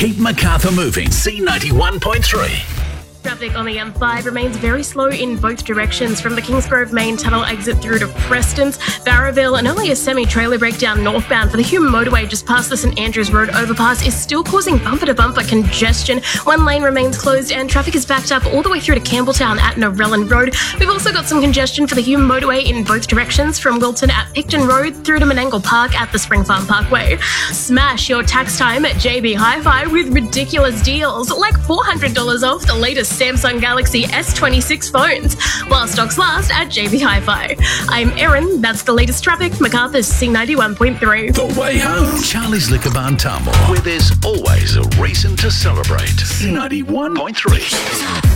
Keep Macarthur moving. C91.3. Traffic on the M5 remains very slow in both directions from the Kingsgrove main tunnel exit through to Prestons, Barraville, and only a semi-trailer breakdown northbound for the Hume motorway just past the St Andrews Road overpass is still causing bumper-to-bumper congestion. One lane remains closed and traffic is backed up all the way through to Campbelltown at Norellan Road. We've also got some congestion for the Hume motorway in both directions from Wilton at Picton Road through to Menangle Park at the Spring Farm Parkway. Smash your tax time at JB Hi-Fi with ridiculous deals like $400 off the latest Samsung Galaxy S26 phones, while stocks last at JB Hi-Fi. I'm Erin, that's the latest traffic, Macarthur's C91.3. The way home. Charlie's Liquor Barn Tamworth, where there's always a reason to celebrate. C91.3.